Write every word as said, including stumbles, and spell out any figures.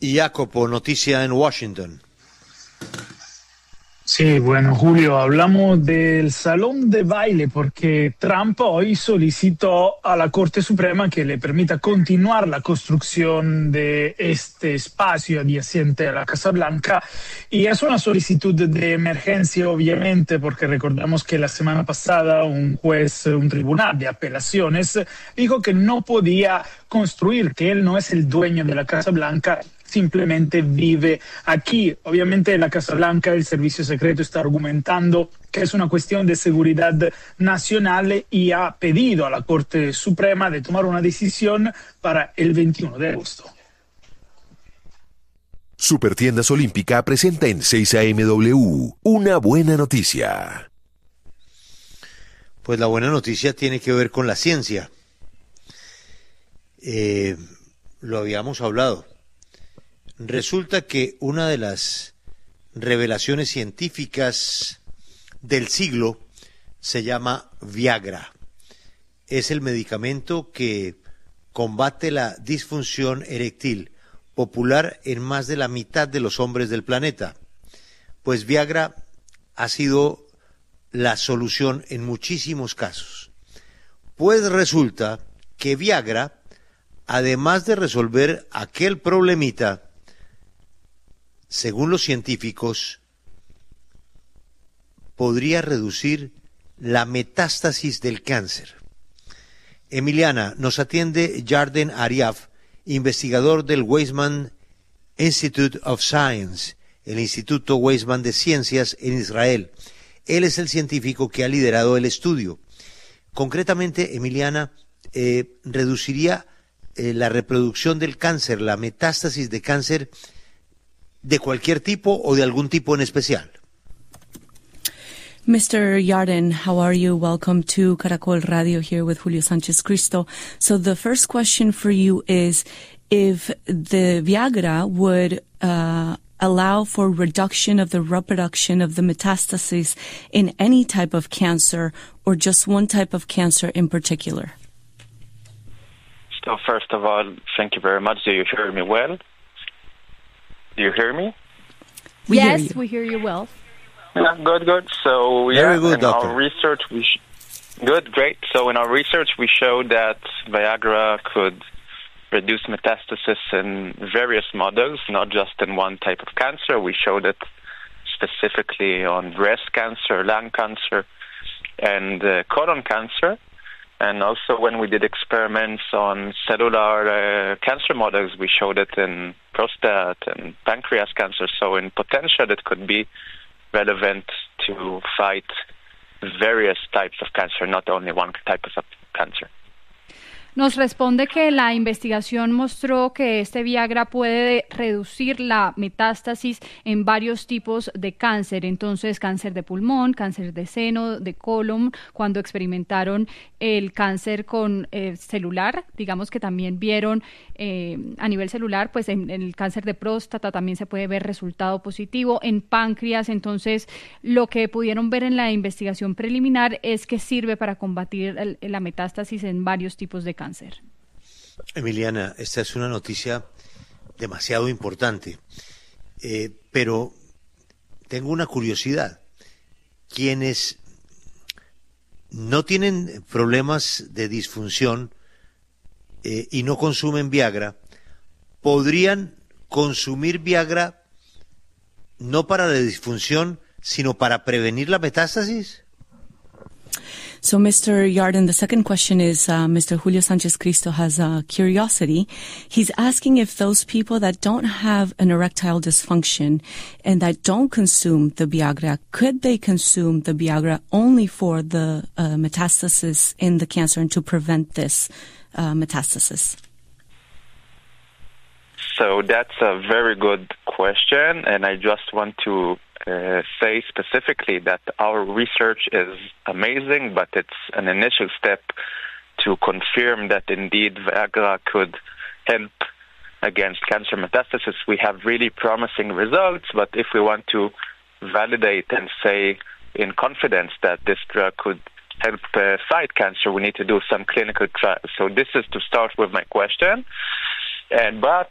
Jacopo, noticia en Washington. Sí, bueno, Julio, hablamos del salón de baile porque Trump hoy solicitó a la Corte Suprema que le permita continuar la construcción de este espacio adyacente a la Casa Blanca, y es una solicitud de emergencia, obviamente, porque recordamos que la semana pasada un juez, un tribunal de apelaciones, dijo que no podía construir, que él no es el dueño de la Casa Blanca, simplemente vive aquí. Obviamente la Casa Blanca, el servicio secreto, está argumentando que es una cuestión de seguridad nacional y ha pedido a la Corte Suprema de tomar una decisión para el veintiuno de agosto. Supertiendas Olímpica presenta en seis A M W una buena noticia. Pues la buena noticia tiene que ver con la ciencia. Eh, lo habíamos hablado. Resulta que una de las revelaciones científicas del siglo se llama Viagra. Es el medicamento que combate la disfunción eréctil, popular en más de la mitad de los hombres del planeta. Pues Viagra ha sido la solución en muchísimos casos. Pues resulta que Viagra, además de resolver aquel problemita, según los científicos, podría reducir la metástasis del cáncer. Emiliana, nos atiende Yarden Ariaf, investigador del Weizmann Institute of Science, el Instituto Weizmann de Ciencias en Israel. Él es el científico que ha liderado el estudio. Concretamente, Emiliana, eh, reduciría eh, la reproducción del cáncer, la metástasis de cáncer, de cualquier tipo o de algún tipo en especial. Mister Yarden, how are you? Welcome to Caracol Radio here with Julio Sanchez Cristo. So the first question for you is if the Viagra would uh, allow for reduction of the reproduction of the metastases in any type of cancer or just one type of cancer in particular. So first of all, thank you very much. Do you hear me well? Do you hear me? We yes, hear you. we hear you well. Yeah, good, good. So Very yeah, good, in doctor. our research, we sh- good, great. So in our research, we showed that Viagra could reduce metastasis in various models, not just in one type of cancer. We showed it specifically on breast cancer, lung cancer, and uh, colon cancer. And also when we did experiments on cellular uh, cancer models, we showed it in prostate and pancreas cancer. So in potential, it could be relevant to fight various types of cancer, not only one type of cancer. Nos responde que la investigación mostró que este Viagra puede reducir la metástasis en varios tipos de cáncer, entonces cáncer de pulmón, cáncer de seno, de colon, cuando experimentaron el cáncer con eh, celular, digamos que también vieron eh, a nivel celular, pues en, en el cáncer de próstata también se puede ver resultado positivo, en páncreas, entonces lo que pudieron ver en la investigación preliminar es que sirve para combatir el, la metástasis en varios tipos de cáncer. cáncer. Emiliana, esta es una noticia demasiado importante, eh, pero tengo una curiosidad. Quienes no tienen problemas de disfunción eh, y no consumen Viagra, ¿podrían consumir Viagra no para la disfunción, sino para prevenir la metástasis? So, Mister Yarden, the second question is, uh, Mister Julio Sanchez Cristo has a curiosity. He's asking if those people that don't have an erectile dysfunction and that don't consume the Viagra, could they consume the Viagra only for the uh, metastasis in the cancer and to prevent this uh, metastasis? So that's a very good question, and I just want to Uh, say specifically that our research is amazing, but it's an initial step to confirm that indeed Viagra could help against cancer metastasis. We have really promising results, but if we want to validate and say in confidence that this drug could help uh, fight cancer, we need to do some clinical trials. So this is to start with my question. And but